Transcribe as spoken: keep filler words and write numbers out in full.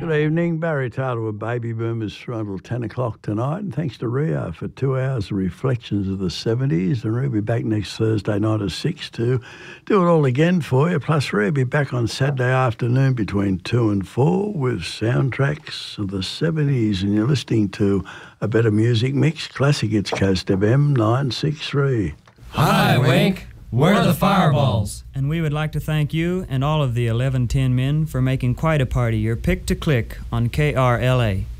Good evening, Barry Taylor with Baby Boomers through until ten o'clock tonight, and thanks to Rio for two hours of reflections of the seventies, and we'll be back next Thursday night at six to do it all again for you. Plus, Rio will be back on Saturday afternoon between two and four with soundtracks of the seventies, and you're listening to A Better Music Mix, Classic Hits Coast F M nine six three. Hi, Wink. We're the Fireballs. And we would like to thank you and all of the eleven ten men for making quite a party your pick to click on K R L A.